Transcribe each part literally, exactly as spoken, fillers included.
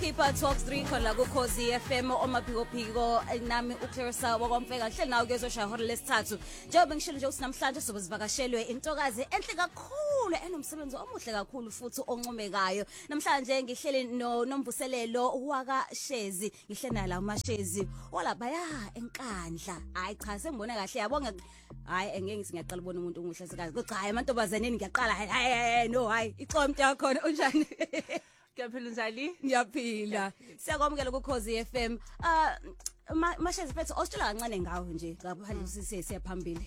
Siyakhipha Talks three khona ku Khosi F M omaphiko phiko nami uClarissa wakwamfeka hle nawe kezoshaya ihora lesithathu njengoba ngishilo nje usinamhlanje sobe sivakashelwe intokazi enhle kakhulu enomsebenzi omuhle kakhulu futhi oncomekayo namhlanje ngihlele no nomvuselelo waka Shezi ngihlena la uMashezi olapha ya enkandla hayi cha sengibona kahle yabonga hayi engeke ngithi ngiyaqala ubona umuntu umuhle sikazi kodwa hayi amantombazaneni ngiyaqala hayi no hayi ixomti yakho unjani Ngiyaphila njali ngiyaphila siyakwamukela ku Khosi F M ah Mashezi phethe ositshela kancane ngawo nje ngaphandle sise siyaphambili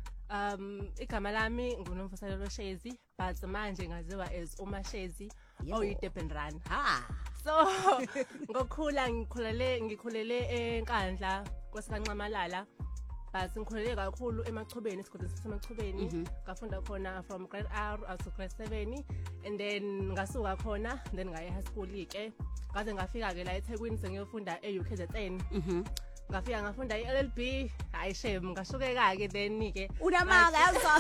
um igama lami ngunomvuselelo Shezi but manje ngaziwa as uMashezi oyi Durban Run ha so ngokhula ngikhulele ngikhulele enkandla kwesikancamalala but ngikhulele kakhulu emachubeni esigodini sasemachubeni ngafunda khona from grade R up to grade seven and then ngasuka khona then ngaya high school ke ngaze ngafika ke la eThekwini sengiyofunda eU K Z N ngafika ngafunda iL L B hayi shame ngashukeka ke then ke unamanga yazo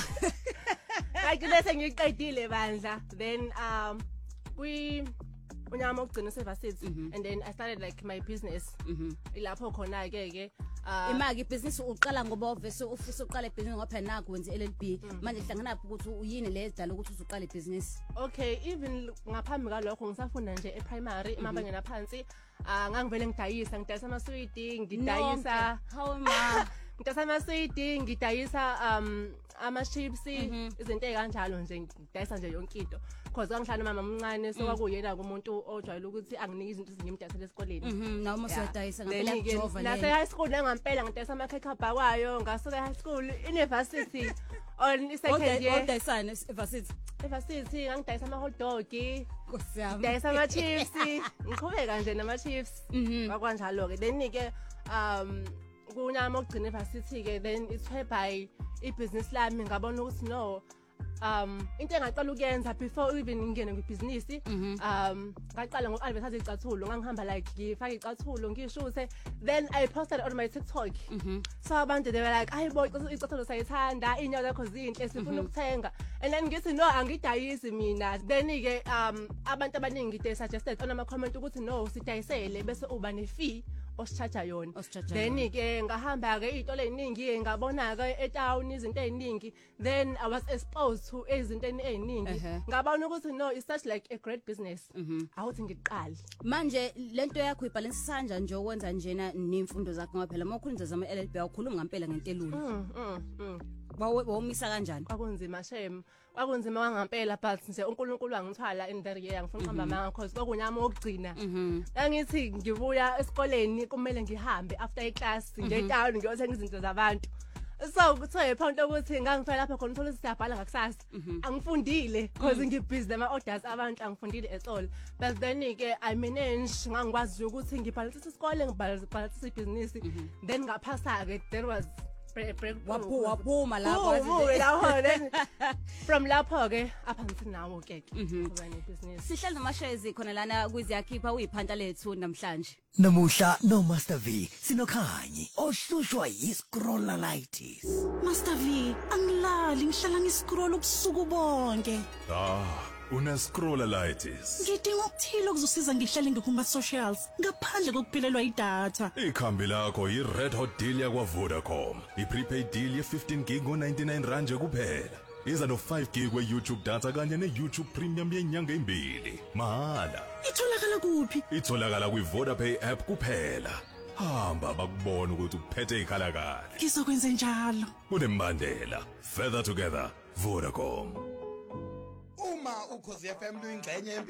like bese ngiqedile bandla then um we unyama ogcina services and then I started like my business ilapho khona ke ke imaki business uqala ngoba obviously ufisa uqala business ngoba phela naku wenza L L B manje hlangana ukuthi uyini le edala ukuthi uzuqala business okay even ngaphambi kwalokho ngisafunda nje e-primary emabangeni aphansi ngangivele ngidayisa ngidayisa amaswidi ngidayisa how ma ngidayisa amaswidi ngidayisa um ama chips izinto ezikanjalo nje ngidayisa nje yonke into because angihlala mama omncane so kwakuyena kumuntu ojwayele ukuthi anginike izinto ezingimdayisela esikoleni nawo mosiyadayisa ngempela kujova nase high school ngempela ngidayisa amakhekhe abhakwayo ngasuka high school university on second year ngidayisana university university ngangidayisa ama hot dog kusiyami ngidayisa ama chips ngiqhubeka nje nama chips bakwanjalo ke then ke um kunyama ogcina university ke then it's by ibusiness lami ngabona ukuthi no um into engaqala ukuyenza before even ngingene kwibusiness um ngaqala ngo-advertise icathulo ngangihamba like ngifaka icathulo ngishuthe then I posted on my TikTok so abantu they were like ayibo icathulo sayithanda inyawo zakho zinhle sifuna ukuthenga and then ngithi no angidayisi mina then ke um abantu abaningi they suggested on ama comment ukuthi no sidayisele bese uba ne fee osicharge yona then ke ngahamba ke izitolo eziningi ngabona ke etown izinto eziningi then I was exposed to izinto eziningi ngabona ukuthi no it's such like a great business awuthi ngiqale manje lento yakho ibalance sanja nje ukwenza njena nemfundo zakho ngoba phela mawukhuluma zama L L B awukhuluma ngempela ngenteluli bawomisa kanjani kwakunzima shem kwakunzima kwangempela but nje uNkulunkulu wangithwala in the year ngifuna ukuhamba manga because kwakunyama okugcina angithi ngibuya esikoleni kumele ngihambe after iclass ngetown ngiyothenga izinto zabantu so kuthiwe point ukuthi ngangifela lapha khona uthola siyabhala ngakusasa angifundile because ngibusy nama orders abantu angifundile at all but then ke I manage ngangikwazi ukuthi ngibhalisise isikole ngibhalisise ibusiness then ngaphasa ke there was waphu waphuma lapho from lapho ke apha ngithi nawo ke ngoba ne business sihlala nomashezi khona lana kuziyakhipha uyiphanta lethu namhlanje namuhla no Master V sinokhanyi ohlushwa yiscrolleritis Master V angilali ngihlala ngiscroll ubusuku bonke ah una scrolleritis ngidinga ukuthile okuzosiza ngihlale ngikuma socials ngaphandle kokuphelelwa idatha ikhambi lakho yi red hot deal yakwa Vodacom i prepaid deal ye fifteen gig ngo ninety-nine rand nje kuphela iza no five gig we YouTube data kanye ne YouTube premium yenyanga embili mahala itholakala kuphi itholakala kwi Vodapay app kuphela hamba bakubona ukuthi uphethe ikhala kahle ngizokwenza njalo unembandela further together Vodacom Uma uKhosi F M luyingxenye